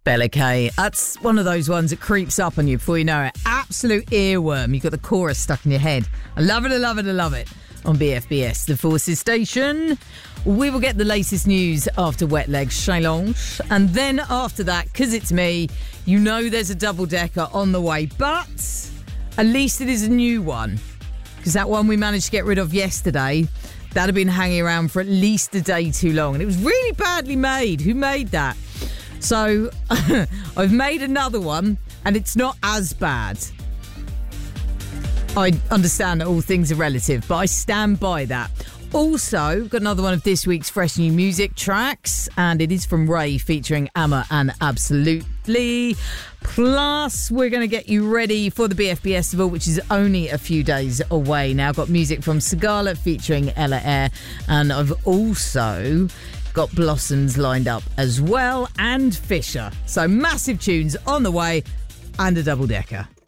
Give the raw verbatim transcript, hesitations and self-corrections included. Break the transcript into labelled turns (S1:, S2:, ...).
S1: Bella K. That's one of those ones that creeps up on you before you know it. Absolute earworm. You've got the chorus stuck in your head. I love it, I love it, I love it. On B F B S, the Forces Station. We will get the latest news after Wet Leg Challenge. And then after that, because it's me, you know there's a double-decker on the way. But at least it is a new one. Because that one we managed to get rid of yesterday, that had been hanging around for at least a day too long. And it was really badly made. Who made that? So I've made another one, and it's not as bad. I understand that all things are relative, but I stand by that. Also, got another one of this week's fresh new music tracks, and it is from Ray featuring Amma and Absolutely. Plus, we're going to get you ready for the B F B Festival, which is only a few days away now. Got music from Sigala featuring Ella Air, and I've also got Blossoms lined up as well, and Fisher. So massive tunes on the way, and a double-decker.